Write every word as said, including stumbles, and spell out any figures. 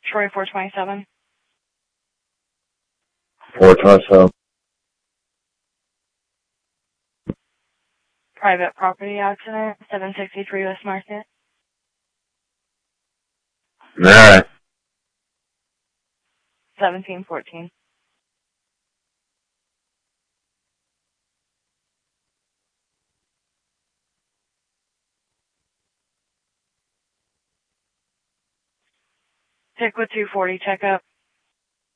Troy four twenty-seven. four twenty-seven. Private property accident, seven sixty-three West Market. Alright. seventeen fourteen. Pick with two forty checkup.